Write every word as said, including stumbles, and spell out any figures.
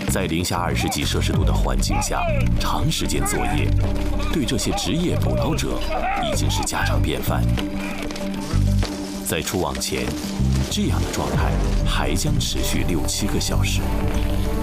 在零下二十几摄氏度的环境下，长时间作业，对这些职业捕捞者已经是家常便饭。在出网前，这样的状态还将持续六七个小时。